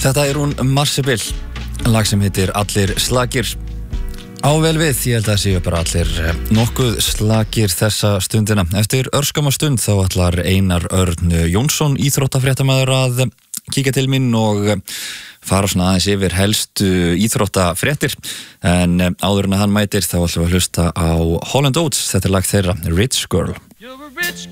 Þetta hún Marsebill, lag sem heitir Allir slagir. Á vel við, ég held að séu bara allir nokkuð slagir þessa stundina. Eftir örskama stund þá ætlar Einar Örn Jónsson, íþróttafréttamaður, að kíkja til mín og fara svona aðeins yfir helstu íþróttafréttir. En áður en að hann mætir þá ætlum við að hlusta á Holland Oates, þetta lag þeirra, Rich Girl. You're a rich